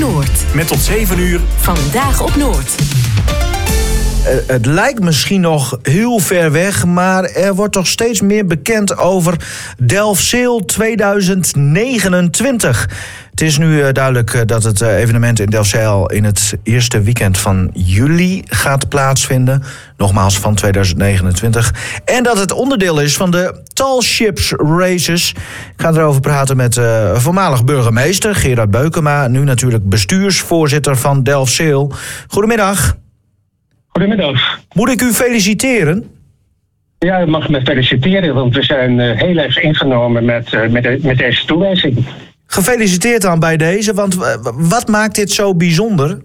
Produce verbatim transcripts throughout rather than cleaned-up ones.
Noord. Met tot zeven uur. Vandaag op Noord. Uh, het lijkt misschien nog heel ver weg, maar er wordt toch steeds meer bekend over Delfzijl tweeduizend negenentwintig. Het is nu uh, duidelijk uh, dat het uh, evenement in Delfzijl in het eerste weekend van juli gaat plaatsvinden. Nogmaals van tweeduizend negenentwintig. En dat het onderdeel is van de Tall Ships Races. Ik ga erover praten met uh, voormalig burgemeester Gerard Beukema. Nu natuurlijk bestuursvoorzitter van Delfzijl. Goedemiddag. Goedemiddag. Moet ik u feliciteren? Ja, u mag me feliciteren, want we zijn uh, heel erg ingenomen met, uh, met, de, met deze toewijzing. Gefeliciteerd dan bij deze, want uh, wat maakt dit zo bijzonder?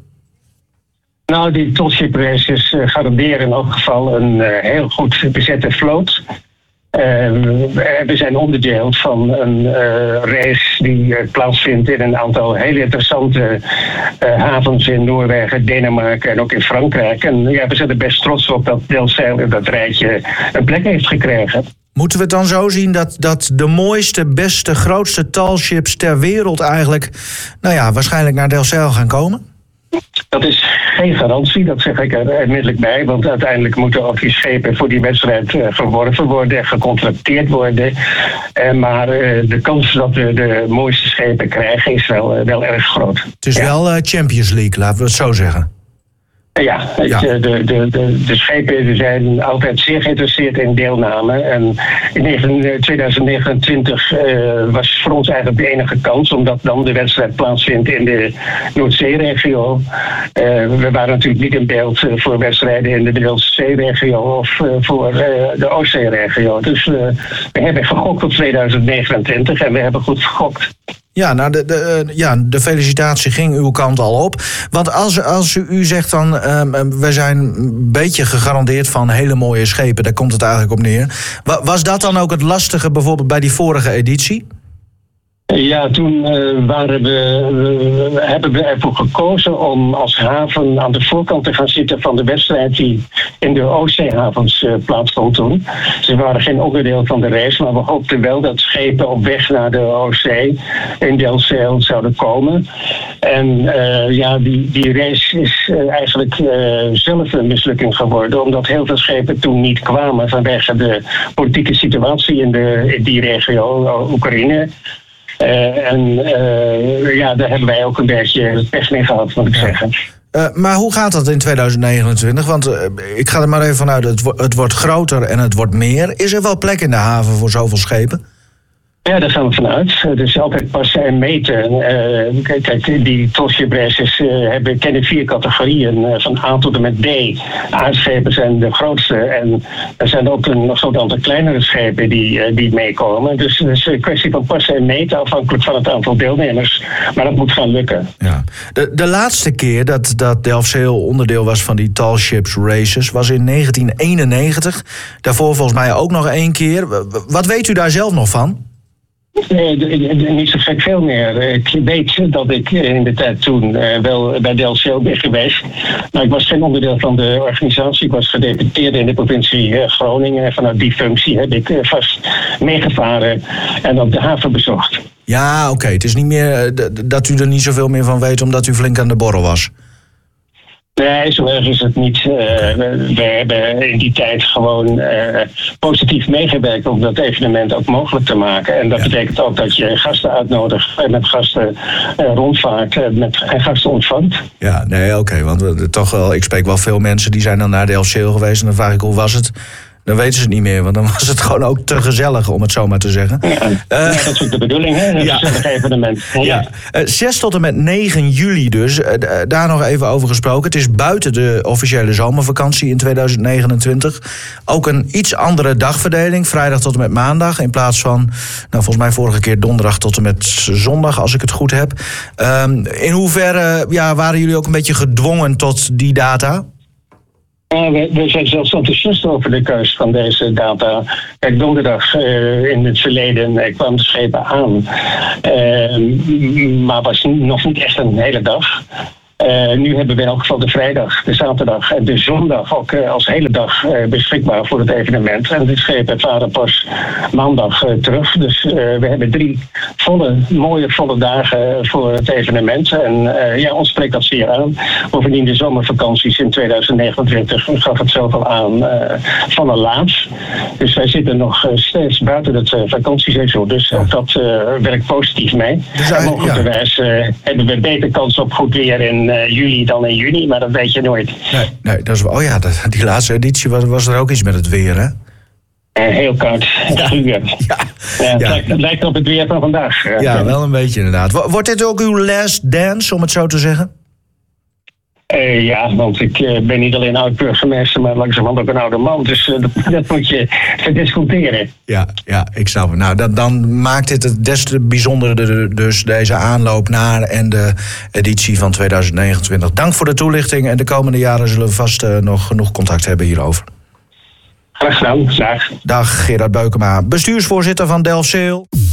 Nou, die Tall Ship Races uh, garanderen in elk geval een uh, heel goed bezette vloot. Uh, we zijn onderdeel van een uh, race die uh, plaatsvindt in een aantal heel interessante uh, havens in Noorwegen, Denemarken en ook in Frankrijk. En ja, we zijn er best trots op dat Delfzijl in dat rijtje een plek heeft gekregen. Moeten we het dan zo zien dat, dat de mooiste, beste, grootste tallships ter wereld eigenlijk, nou ja, waarschijnlijk naar Delfzijl gaan komen? Dat is geen garantie, dat zeg ik er onmiddellijk bij. Want uiteindelijk moeten ook die schepen voor die wedstrijd uh, verworven worden en gecontracteerd worden. Uh, maar uh, de kans dat we de mooiste schepen krijgen is wel, uh, wel erg groot. Het is ja. wel uh, Champions League, laten we het zo zeggen. Ja, het, ja. De, de, de, de schepen zijn altijd zeer geïnteresseerd in deelname. En in tweeduizend negenentwintig uh, was voor ons eigenlijk de enige kans, omdat dan de wedstrijd plaatsvindt in de Noordzeeregio. Uh, we waren natuurlijk niet in beeld uh, voor wedstrijden in de Middellandse Zeeregio of uh, voor uh, de Oostzeeregio. Dus uh, we hebben gegokt op tweeduizend negenentwintig en we hebben goed gegokt. Ja, nou, de, de, ja, de felicitatie ging uw kant al op. Want als, als u, u zegt dan, um, we zijn een beetje gegarandeerd van hele mooie schepen, daar komt het eigenlijk op neer. Was dat dan ook het lastige bijvoorbeeld bij die vorige editie? Ja, toen uh, waren we, uh, hebben we ervoor gekozen om als haven aan de voorkant te gaan zitten van de wedstrijd die in de Oostzeehavens uh, plaatsvond toen. Ze waren geen onderdeel van de race, maar we hoopten wel dat schepen op weg naar de Oostzee in Delfzijl zouden komen. En uh, ja, die, die race is uh, eigenlijk uh, zelf een mislukking geworden, omdat heel veel schepen toen niet kwamen vanwege de politieke situatie in, de, in die regio, Oekraïne. Uh, en uh, ja, daar hebben wij ook een beetje pech mee gehad, moet ik ja. zeggen. Uh, maar hoe gaat dat in tweeduizend negenentwintig? Want uh, ik ga er maar even vanuit, het, wo- het wordt groter en het wordt meer. Is er wel plek in de haven voor zoveel schepen? Ja, daar gaan we vanuit. Het is altijd passen en meten. Uh, kijk, die Tall Ship Races uh, hebben, kennen vier categorieën. Uh, van A tot en met D. A-schepen zijn de grootste. En er zijn ook een groot aantal kleinere schepen die, uh, die meekomen. Dus het is een kwestie van passen en meten, afhankelijk van het aantal deelnemers. Maar dat moet gaan lukken. Ja. De, de laatste keer dat, dat Delfzijl onderdeel was van die Tall Ships Races was in negentien eenennegentig. Daarvoor volgens mij ook nog één keer. Wat weet u daar zelf nog van? Nee, niet zo gek veel meer. Ik weet dat ik in de tijd toen uh, wel bij Delfzijl ben geweest. Maar ik was geen onderdeel van de organisatie. Ik was gedeputeerde in de provincie uh, Groningen. En vanuit die functie heb ik uh, vast meegevaren en ook de haven bezocht. Ja, oké. Okay. Het is niet meer uh, d- dat u er niet zoveel meer van weet omdat u flink aan de borrel was. Nee, zo erg is het niet. Uh, we, we hebben in die tijd gewoon uh, positief meegewerkt om dat evenement ook mogelijk te maken. En dat ja. betekent ook dat je gasten uitnodigt en met gasten uh, rondvaart uh, met, en gasten ontvangt. Ja, nee, oké. Okay, want uh, toch wel, ik spreek wel veel mensen die zijn dan naar Delfzijl geweest en dan vraag ik hoe was het? Dan weten ze het niet meer, want dan was het gewoon ook te gezellig, om het zo maar te zeggen. Ja, uh, ja dat is ook de bedoeling, hè? Een ja. gezellig evenement. Ja. Ja. Uh, zes tot en met negen juli dus, uh, daar nog even over gesproken. Het is buiten de officiële zomervakantie in tweeduizend negenentwintig. Ook een iets andere dagverdeling, vrijdag tot en met maandag. In plaats van, nou volgens mij vorige keer donderdag tot en met zondag, als ik het goed heb. Uh, in hoeverre ja, waren jullie ook een beetje gedwongen tot die data? Uh, we, we zijn zelfs enthousiast over de keus van deze data. Kijk, donderdag uh, in het verleden uh, kwamen de schepen aan. Uh, maar was nog niet echt een hele dag. Uh, nu hebben we in elk geval de vrijdag, de zaterdag en de zondag ook uh, als hele dag uh, beschikbaar voor het evenement. En dit schepen varen pas maandag uh, terug. Dus uh, we hebben drie volle, mooie volle dagen voor het evenement. En uh, ja, ons spreekt dat zeer aan. Bovendien de zomervakanties in tweeduizend negenentwintig, ik gaf het zelf al aan, uh, van een laat. Dus wij zitten nog uh, steeds buiten het uh, vakantieseizoen. Dus ook dat uh, werkt positief mee. Dus en mogelijkerwijs uh, hebben we beter kans op goed weer in uh, juli dan in juni, maar dat weet je nooit. Nee, nee dat is, oh ja, dat, die laatste editie was, was er ook iets met het weer, hè? Uh, heel koud. Ja. Ja. Ja. Ja, het, Ja. lijkt, het lijkt op het weer van vandaag. Uh, Ja, wel een beetje inderdaad. Wordt dit ook uw last dance, om het zo te zeggen? Uh, ja, want ik uh, ben niet alleen oud-burgemeester, maar langzamerhand ook een oude man. Dus uh, dat, dat moet je verdisconteren. Ja, ja, ik snap het. Nou, dan, dan maakt dit het des te bijzonderder dus, deze aanloop naar en de editie van tweeduizend negenentwintig. Dank voor de toelichting en de komende jaren zullen we vast uh, nog genoeg contact hebben hierover. Graag gedaan, graag. Dag Gerard Beukema, bestuursvoorzitter van Delfzijl.